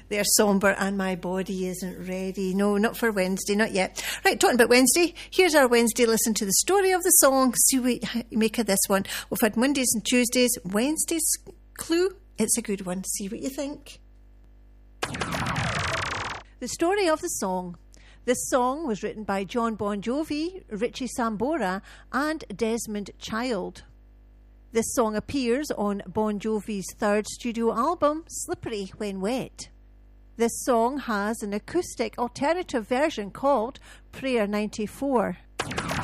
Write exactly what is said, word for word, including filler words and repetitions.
They're sombre and my body isn't ready. No, not for Wednesday, not yet. Right, talking about Wednesday, here's our Wednesday listen to the story of the song. See what you make of this one. We've had Mondays and Tuesdays. Wednesday's clue, it's a good one. See what you think. The story of the song. This song was written by John Bon Jovi, Richie Sambora and Desmond Child. This song appears on Bon Jovi's third studio album, Slippery When Wet. This song has an acoustic alternative version called Prayer ninety-four.